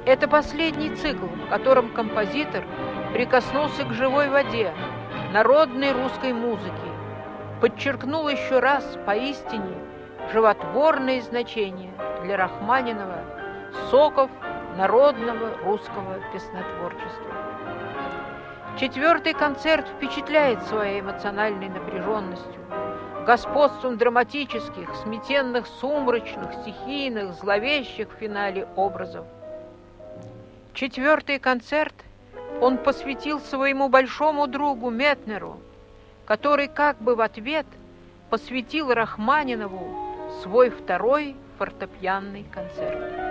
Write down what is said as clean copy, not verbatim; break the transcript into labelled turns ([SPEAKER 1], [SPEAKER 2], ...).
[SPEAKER 1] Это последний цикл, в котором композитор прикоснулся к живой воде, народной русской музыки, подчеркнул еще раз поистине животворное значение для Рахманинова соков народного русского песнотворчества. Четвертый концерт впечатляет своей эмоциональной напряженностью, господством драматических, сметенных, сумрачных, стихийных, зловещих в финале образов. Четвертый концерт он посвятил своему большому другу Метнеру, который как бы в ответ посвятил Рахманинову свой второй фортепианный концерт.